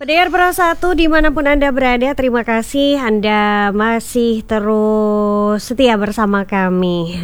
Pendengar Pro 1 dimanapun Anda berada, terima kasih Anda masih terus setia bersama kami.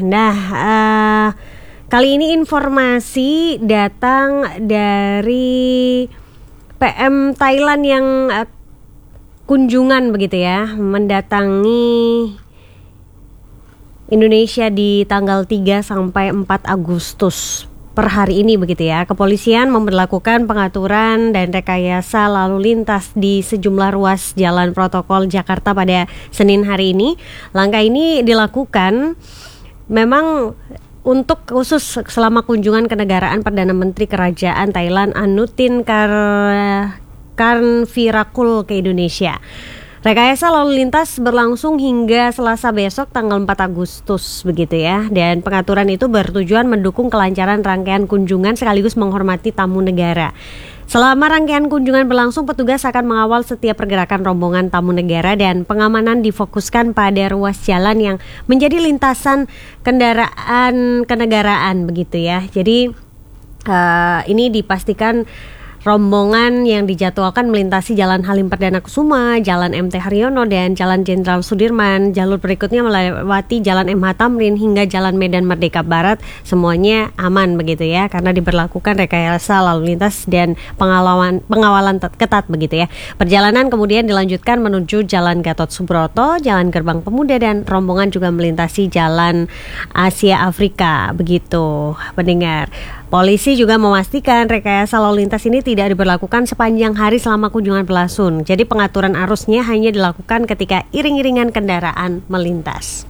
Kali ini informasi datang dari PM Thailand yang kunjungan begitu ya, mendatangi Indonesia di tanggal 3 sampai 4 Agustus. Per hari ini begitu ya, kepolisian memberlakukan pengaturan dan rekayasa lalu lintas di sejumlah ruas jalan protokol Jakarta pada Senin hari ini. Langkah ini dilakukan memang untuk khusus selama kunjungan kenegaraan Perdana Menteri Kerajaan Thailand Anutin Charnvirakul ke Indonesia. Rekayasa lalu lintas berlangsung hingga Selasa besok tanggal 4 Agustus begitu ya. Dan pengaturan itu bertujuan mendukung kelancaran rangkaian kunjungan sekaligus menghormati tamu negara. Selama rangkaian kunjungan berlangsung, petugas akan mengawal setiap pergerakan rombongan tamu negara dan pengamanan difokuskan pada ruas jalan yang menjadi lintasan kendaraan kenegaraan begitu ya. Jadi ini dipastikan rombongan yang dijadwalkan melintasi Jalan Halim Perdana Kusuma, Jalan MT Haryono, dan Jalan Jenderal Sudirman. Jalur berikutnya melewati Jalan MH Tamrin hingga Jalan Medan Merdeka Barat. Semuanya aman begitu ya, karena diberlakukan rekayasa lalu lintas dan pengawalan ketat begitu ya. Perjalanan kemudian dilanjutkan menuju Jalan Gatot Subroto, Jalan Gerbang Pemuda, dan rombongan juga melintasi Jalan Asia Afrika begitu, pendengar. Polisi juga memastikan rekayasa lalu lintas ini tidak diberlakukan sepanjang hari selama kunjungan berlangsung. Jadi pengaturan arusnya hanya dilakukan ketika iring-iringan kendaraan melintas.